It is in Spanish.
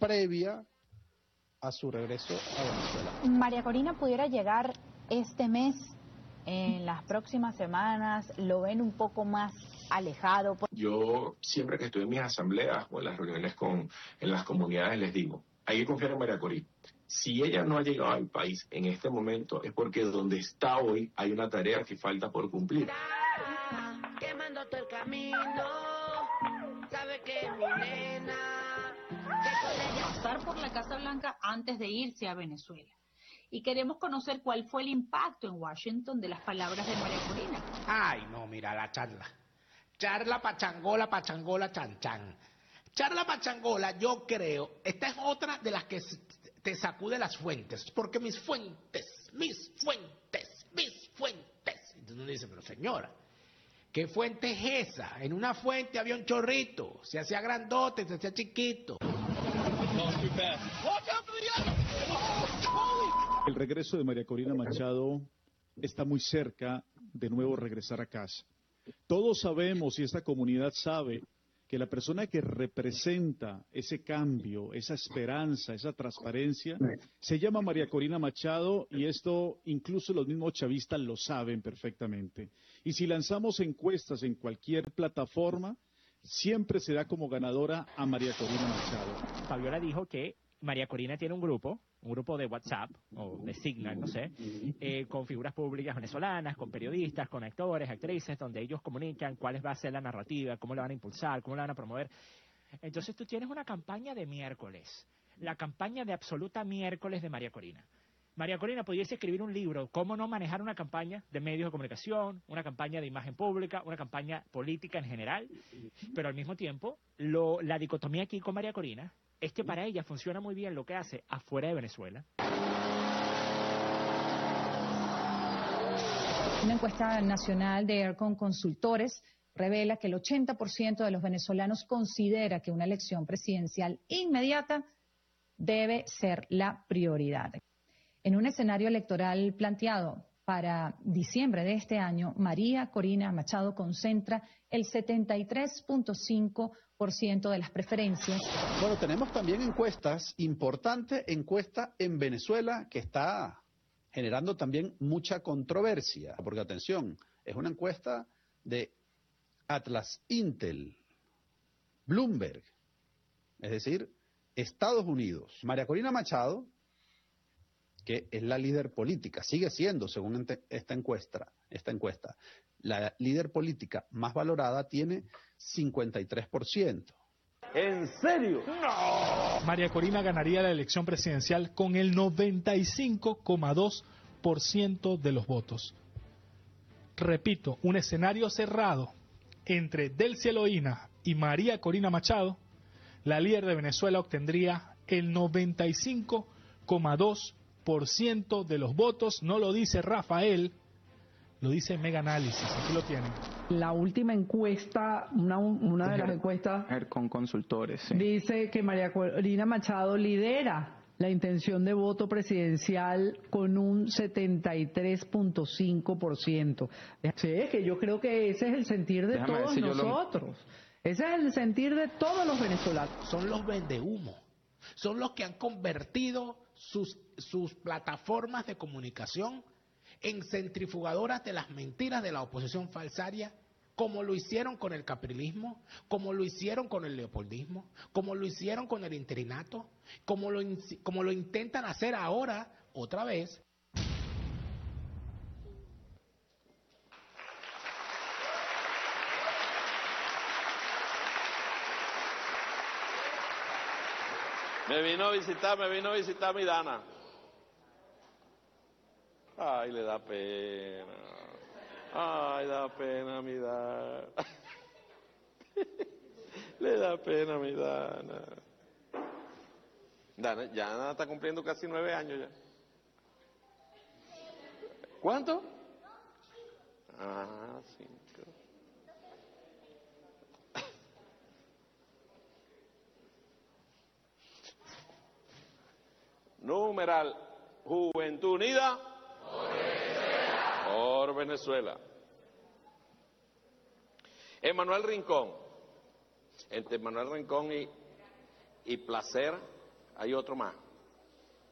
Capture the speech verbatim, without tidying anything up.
previa a su regreso a Venezuela. María Corina pudiera llegar este mes, en las próximas semanas, ¿lo ven un poco más alejado? Yo siempre que estoy en mis asambleas o en las reuniones con en las comunidades les digo, hay que confiar en María Corina. Si ella no ha llegado al país en este momento es porque donde está hoy hay una tarea que falta por cumplir. Quemando todo el camino, sabe que es mi nena, que con ella... Pasar por la Casa Blanca antes de irse a Venezuela. Y queremos conocer cuál fue el impacto en Washington de las palabras de María Corina. Ay, no, mira la charla. Charla pachangola, pachangola, chan chan. Charla pachangola, yo creo, esta es otra de las que te sacude las fuentes, porque mis fuentes, mis fuentes, mis fuentes. Entonces uno dice, pero señora, ¿qué fuente es esa? En una fuente había un chorrito, se hacía grandote, se hacía chiquito. El regreso de María Corina Machado está muy cerca de nuevo regresar a casa. Todos sabemos y esta comunidad sabe que la persona que representa ese cambio, esa esperanza, esa transparencia, se llama María Corina Machado y esto incluso los mismos chavistas lo saben perfectamente. Y si lanzamos encuestas en cualquier plataforma, siempre se da como ganadora a María Corina Machado. Fabiola dijo que María Corina tiene un grupo, un grupo de WhatsApp o de Signal, no sé, eh, con figuras públicas venezolanas, con periodistas, con actores, actrices, donde ellos comunican cuál va a ser la narrativa, cómo la van a impulsar, cómo la van a promover. Entonces tú tienes una campaña de miércoles, la campaña de absoluta miércoles de María Corina. María Corina pudiese escribir un libro, cómo no manejar una campaña de medios de comunicación, una campaña de imagen pública, una campaña política en general, pero al mismo tiempo, lo, la dicotomía aquí con María Corina es que para ella funciona muy bien lo que hace afuera de Venezuela. Una encuesta nacional de Aircon Consultores revela que el ochenta por ciento de los venezolanos considera que una elección presidencial inmediata debe ser la prioridad. En un escenario electoral planteado para diciembre de este año, María Corina Machado concentra el setenta y tres punto cinco por ciento de las preferencias. Bueno, tenemos también encuestas, importante encuesta en Venezuela que está generando también mucha controversia, porque atención, es una encuesta de Atlas Intel, Bloomberg, es decir, Estados Unidos. María Corina Machado, que es la líder política, sigue siendo, según esta encuesta, esta encuesta, la líder política más valorada, tiene cincuenta y tres por ciento. ¿En serio? ¡No! María Corina ganaría la elección presidencial con el noventa y cinco coma dos por ciento de los votos. Repito, un escenario cerrado entre Delcy Eloína y María Corina Machado, la líder de Venezuela obtendría el noventa y cinco coma dos por ciento de los votos. No lo dice Rafael, lo dice Mega Análisis. Aquí lo tienen. La última encuesta, una, una de las encuestas con consultores, sí, dice que María Corina Machado lidera la intención de voto presidencial con un setenta y tres punto cinco por ciento. Sí, que yo creo que ese es el sentir de Déjame todos nosotros. Lo... Ese es el sentir de todos los venezolanos. Son los vendehumos. Son los que han convertido sus, sus plataformas de comunicación en centrifugadoras de las mentiras de la oposición falsaria, como lo hicieron con el caprilismo, como lo hicieron con el leopoldismo, como lo hicieron con el interinato, como lo, como lo intentan hacer ahora otra vez. Me vino a visitar, me vino a visitar mi Dana. Ay, le da pena. Ay, da pena mi Dana. Le da pena mi Dana. Dana, ya Dana está cumpliendo casi nueve años ya. ¿Cuánto? Ah, cinco. Numeral, Juventud Unida por Venezuela. Por Venezuela. Emanuel Rincón. Entre Emanuel Rincón y, y Placer, hay otro más.